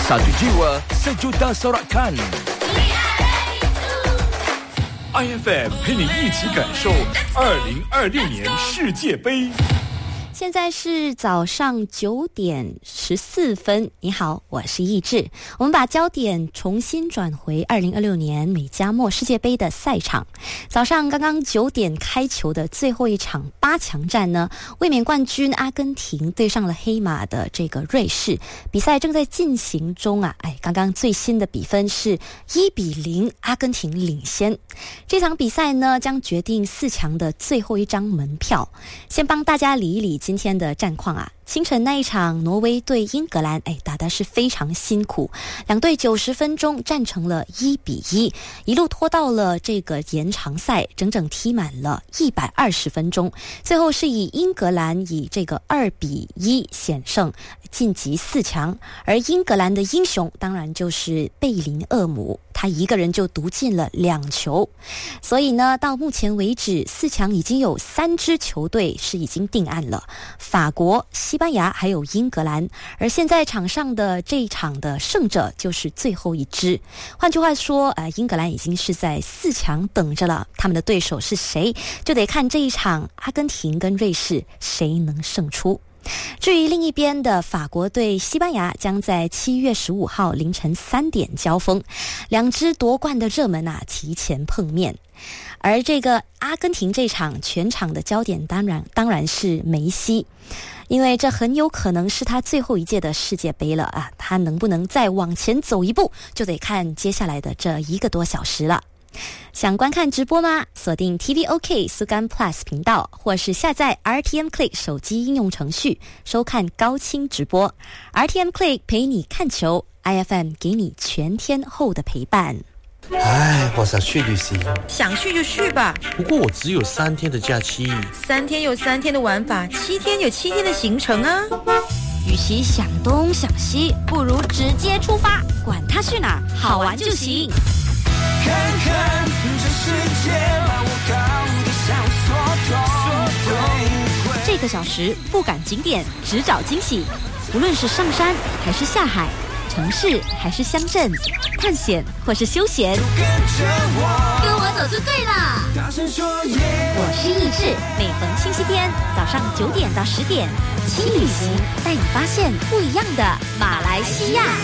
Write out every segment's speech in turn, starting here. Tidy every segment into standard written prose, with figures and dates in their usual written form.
Satu jiwa, sejuta sorakan. IFM 陪你一起感受2026年世界杯。 现在是早上9点14分。你好，我是易志。我们把焦点重新转回2026年美加墨世界杯的赛场。早上刚刚9点开球的最后一场8强战呢，卫冕冠军阿根廷对上了黑马的这个瑞士，比赛正在进行中啊。刚刚最新的比分是1-0，阿根廷领先。这场比赛呢，将决定4强的最后一张门票。先帮大家理一理今天的战况啊。清晨那一场挪威对英格兰，打的是非常辛苦，两队90分钟战成了1-1，一路拖到了这个延长赛，整整踢满了120分钟，最后是以英格兰以这个2-1险胜晋级4强，而英格兰的英雄当然就是贝林厄姆，他一个人就独进了2球，所以呢，到目前为止4强已经有3支球队是已经定案了，法国、西班牙还有英格兰，而现在场上的这一场的胜者就是最后一支。换句话说，英格兰已经是在4强等着了，他们的对手是谁，就得看这一场阿根廷跟瑞士谁能胜出。至于另一边的法国对西班牙，将在7月15号凌晨3点交锋，两支夺冠的热门提前碰面。而这个阿根廷这场全场的焦点当然是梅西，因为这很有可能是他最后一届的世界杯了啊！他能不能再往前走一步，就得看接下来的这1个多小时了。想观看直播吗？锁定 TVOK 苏干 Plus 频道，或是下载 RTM Click 手机应用程序收看高清直播。RTM Click 陪你看球， IFM 给你全天候的陪伴。 我想去旅行。 想去就去吧， 不过我只有3天的假期。 3天有3天的玩法，7天有7天的行程啊。 与其想东想西，不如直接出发，管它去哪儿，好玩就行。 看看这世界，把我搞得像缩头。 这个小时不赶景点，只找惊喜。无论是上山还是下海，城市还是乡镇，探险或是休闲，跟我走就对了。 大声说耶！ 我是易志，每逢星期天早上9点到10点，轻旅行带你发现不一样的马来西亚。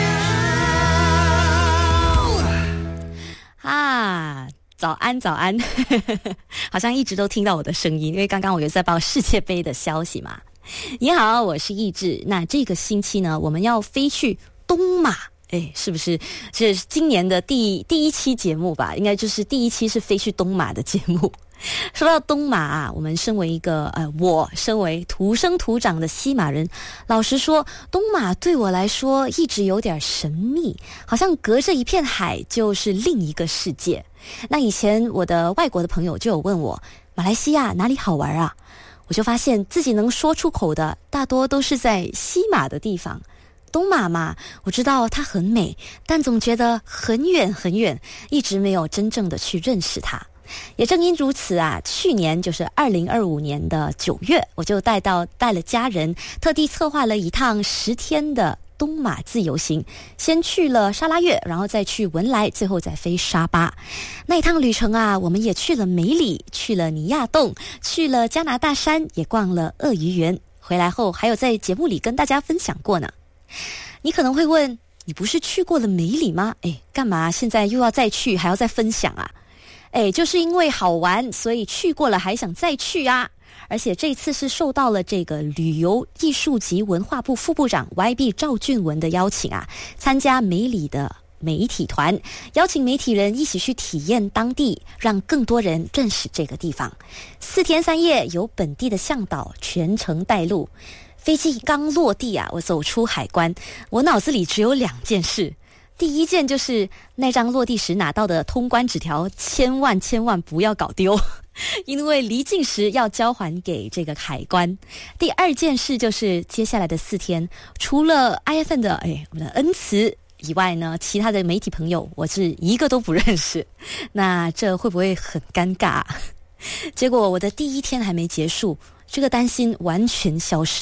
早安早安好像一直都听到我的声音，因为刚刚我有在报世界杯的消息嘛。你好，我是易志。那这个星期呢，我们要飞去东马，是不是是今年的第一期节目吧？应该就是第一期是飞去东马的节目。说到东马我们身为一个我身为土生土长的西马人，老实说，东马对我来说一直有点神秘，好像隔着一片海就是另一个世界。那以前我的外国的朋友就有问我，马来西亚哪里好玩啊？我就发现自己能说出口的大多都是在西马的地方。东马嘛，我知道它很美，但总觉得很远很远，一直没有真正的去认识它。也正因如此去年就是2025年的9月，我就带了家人，特地策划了一趟10天的东马自由行，先去了沙拉越，然后再去文莱，最后再飞沙巴。那一趟旅程我们也去了梅里，去了尼亚洞，去了加拿大山，也逛了鳄鱼园。回来后还有在节目里跟大家分享过呢。你可能会问，你不是去过了梅里吗？干嘛现在又要再去，还要再分享啊？就是因为好玩，所以去过了还想再去啊。而且这次是受到了这个旅游艺术及文化部副部长 YB 赵俊文的邀请参加梅里的媒体团，邀请媒体人一起去体验当地，让更多人认识这个地方。4天3夜，由本地的向导全程带路。飞机刚落地我走出海关，我脑子里只有2件事。第一件就是那张落地时拿到的通关纸条，千万不要搞丢，因为离境时要交还给这个海关。第二件事就是接下来的4天，除了 IFN 的我们的恩慈以外呢，其他的媒体朋友我是一个都不认识，那这会不会很尴尬？结果我的第1天还没结束，这个担心完全消失了。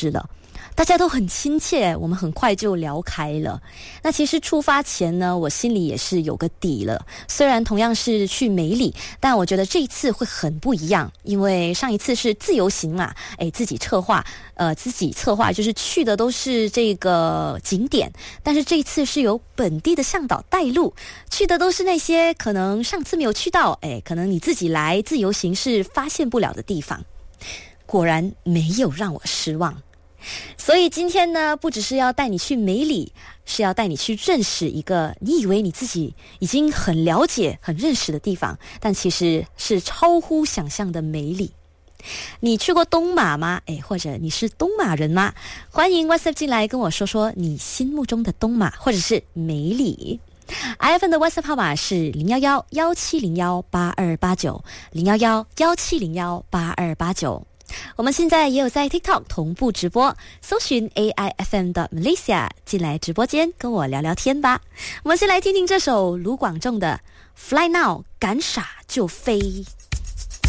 大家都很亲切，我们很快就聊开了。那其实出发前呢，我心里也是有个底了。虽然同样是去梅里，但我觉得这一次会很不一样，因为上一次是自由行嘛，自己策划就是去的都是这个景点，但是这一次是由本地的向导带路，去的都是那些可能上次没有去到，可能你自己来自由行是发现不了的地方。果然没有让我失望。所以今天呢，不只是要带你去梅里，是要带你去认识一个你以为你自己已经很了解、很认识的地方，但其实是超乎想象的美丽。你去过东马吗？或者你是东马人吗？欢迎 WhatsApp 进来跟我说说你心目中的东马或者是梅里。iPhone 的 WhatsApp 号码是011-1701-8289 011-1701-8289。我们现在也有在 TikTok 同步直播，搜寻 AIFM.Malaysia 进来直播间跟我聊聊天吧。我们先来听听这首卢广仲的 Fly Now 敢傻就飞。